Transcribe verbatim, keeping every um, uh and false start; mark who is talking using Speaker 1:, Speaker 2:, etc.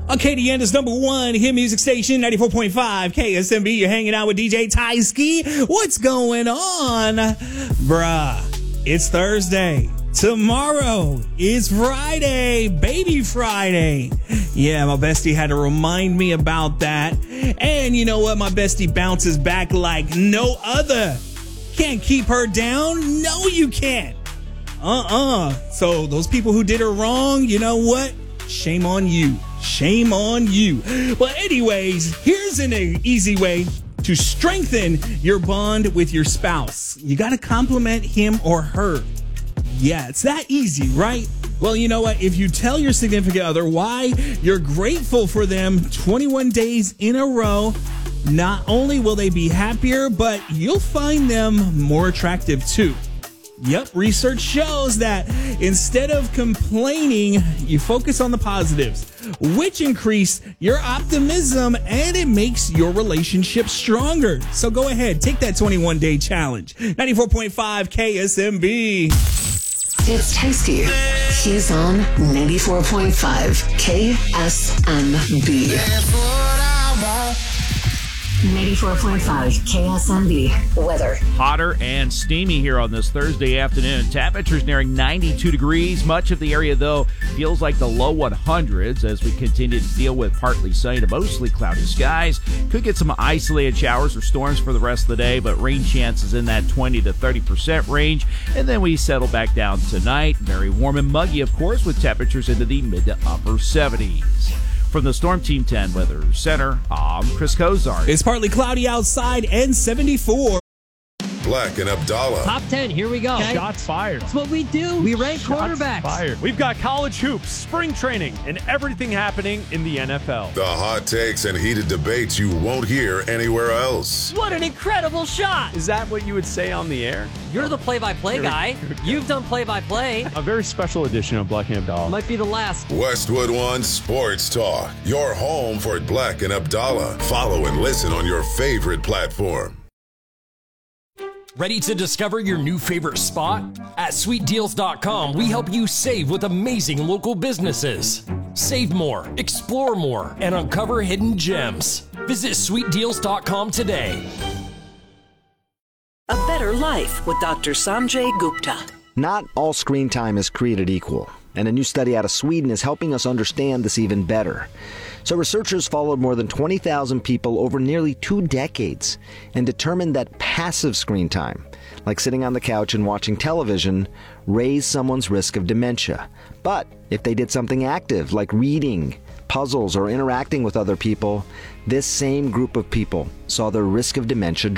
Speaker 1: Acadiana's number one hit music station, ninety-four point five K S M B. You're hanging out with D J Tyski. What's going on? Bruh, it's Thursday. Tomorrow is Friday, baby Friday. Yeah, my bestie had to remind me about that. And you know what? My bestie bounces back like no other. Can't keep her down? No, you can't. Uh-uh. So those people who did her wrong, you know what? Shame on you. Shame on you. But anyways, here's an easy way to strengthen your bond with your spouse. You got to compliment him or her. Yeah, it's that easy, right? Well, you know what? If you tell your significant other why you're grateful for them twenty-one days in a row, not only will they be happier, but you'll find them more attractive too. Yep, research shows that instead of complaining, you focus on the positives, which increase your optimism and it makes your relationship stronger. So go ahead, take that twenty-one day challenge. ninety-four point five K S M B.
Speaker 2: It's Tasty. He's on ninety-four point five K S M B. ninety-four point five K S M B weather.
Speaker 3: Hotter and steamy here on this Thursday afternoon. Temperatures nearing ninety-two degrees. Much of the area, though, feels like the low hundreds as we continue to deal with partly sunny to mostly cloudy skies. Could get some isolated showers or storms for the rest of the day, but rain chances in that twenty to thirty percent range. And then we settle back down tonight. Very warm and muggy, of course, with temperatures into the mid to upper seventies. From the Storm Team ten Weather Center, I'm Chris Kozar.
Speaker 1: It's partly cloudy outside and seventy-four.
Speaker 4: Black and Abdallah.
Speaker 5: Top ten, here we go.
Speaker 6: Okay. Shots fired.
Speaker 5: That's what we do. We rank
Speaker 6: Shots
Speaker 5: quarterbacks.
Speaker 6: Fired. We've got college hoops, spring training, and everything happening in the N F L.
Speaker 4: The hot takes and heated debates you won't hear anywhere else.
Speaker 5: What an incredible shot.
Speaker 6: Is that what you would say on the air?
Speaker 5: You're the play-by-play guy. You've done play-by-play.
Speaker 6: A very special edition of Black and Abdallah.
Speaker 5: Might be the last.
Speaker 4: Westwood One Sports Talk. Your home for Black and Abdallah. Follow and listen on your favorite platform.
Speaker 7: Ready to discover your new favorite spot? At sweet deals dot com, we help you save with amazing local businesses. Save more, explore more, and uncover hidden gems. Visit sweet deals dot com today.
Speaker 8: A better life with Doctor Sanjay Gupta.
Speaker 9: Not all screen time is created equal, and a new study out of Sweden is helping us understand this even better. So researchers followed more than twenty thousand people over nearly two decades and determined that passive screen time, like sitting on the couch and watching television, raised someone's risk of dementia. But if they did something active, like reading, puzzles, or interacting with other people, this same group of people saw their risk of dementia